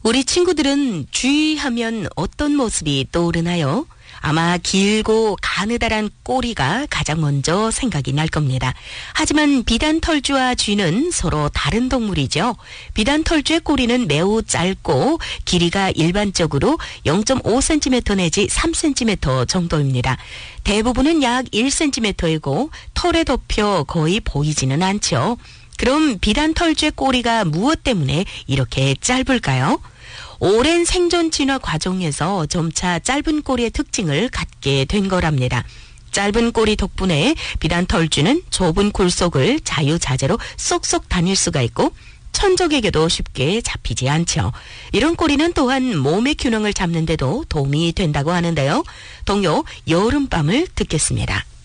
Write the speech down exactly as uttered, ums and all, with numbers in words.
우리 친구들은 쥐하면 어떤 모습이 떠오르나요? 아마 길고 가느다란 꼬리가 가장 먼저 생각이 날 겁니다. 하지만 비단털쥐와 쥐는 서로 다른 동물이죠. 비단털쥐의 꼬리는 매우 짧고 길이가 일반적으로 영 점 오 센티미터 내지 삼 센티미터 정도입니다. 대부분은 약 일 센티미터이고 털에 덮여 거의 보이지는 않죠. 그럼 비단털쥐의 꼬리가 무엇 때문에 이렇게 짧을까요? 오랜 생존 진화 과정에서 점차 짧은 꼬리의 특징을 갖게 된 거랍니다. 짧은 꼬리 덕분에 비단털쥐는 좁은 굴 속을 자유자재로 쏙쏙 다닐 수가 있고 천적에게도 쉽게 잡히지 않죠. 이런 꼬리는 또한 몸의 균형을 잡는 데도 도움이 된다고 하는데요. 동요 여름밤을 듣겠습니다.